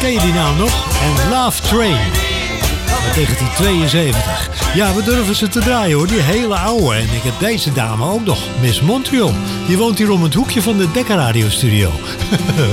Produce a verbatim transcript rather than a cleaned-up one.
Ken je die naam nog? En Love Train. Uit negentien tweeënzeventig. Ja, we durven ze te draaien hoor, die hele oude. En ik heb deze dame ook nog, Miss Montreal. Die woont hier om het hoekje van de Dekka Radio Studio.